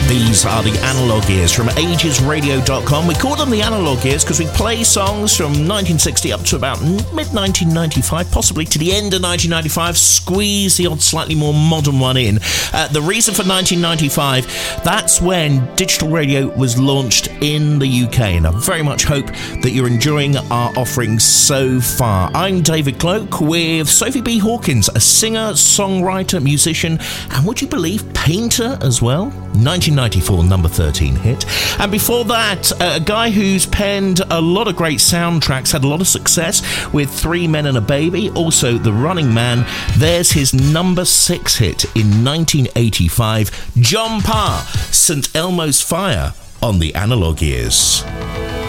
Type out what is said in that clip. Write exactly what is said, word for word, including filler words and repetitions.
These are the Analog Years from ages radio dot com. We call them the Analog Years because we play songs from nineteen sixty up to about mid nineteen ninety-five, possibly to the end of nineteen ninety-five, squeeze the odd slightly more modern one in. Uh, the reason for nineteen ninety-five, that's when digital radio was launched in the U K, and I very much hope that you're enjoying our offerings so far. I'm David Cloak with Sophie B. Hawkins, a singer, songwriter, musician, and would you believe, painter as well? nineteen ninety-four number thirteen hit. And before that, a guy who's penned a lot of great soundtracks, had a lot of success with Three Men and a Baby, also The Running Man. There's his number six hit in nineteen eighty-five, John Parr, Saint Elmo's Fire, on the Analog Years.